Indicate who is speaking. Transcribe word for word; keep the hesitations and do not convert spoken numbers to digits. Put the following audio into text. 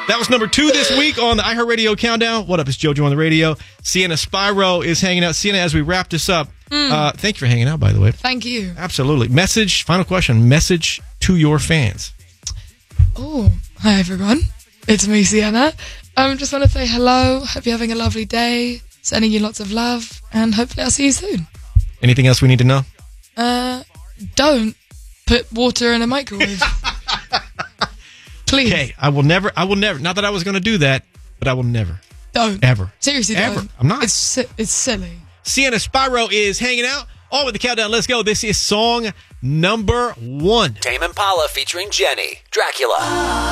Speaker 1: That was number two this week on the iHeartRadio Countdown. What up? It's JoJo on the radio. Sienna Spyro is hanging out. Sienna, as we wrap this up, mm. uh, thank you for hanging out, by the way.
Speaker 2: Thank you.
Speaker 1: Absolutely. Message, final question, message to your fans.
Speaker 2: Oh, hi, everyone. It's me, Sienna. I um, just want to say hello. Hope you're having a lovely day. Sending you lots of love. And hopefully I'll see you soon.
Speaker 1: Anything else we need to know?
Speaker 2: Uh, don't put water in a microwave. Please.
Speaker 1: Okay, I will never, I will never, not that I was going to do that, but I will never.
Speaker 2: Don't.
Speaker 1: Ever.
Speaker 2: Seriously,
Speaker 1: Ever.
Speaker 2: don't.
Speaker 1: I'm not.
Speaker 2: It's, si- it's silly.
Speaker 1: Sienna Spyro is hanging out. On with the countdown. Let's go. This is song number one.
Speaker 3: Tame Impala featuring Jenny, Dracula.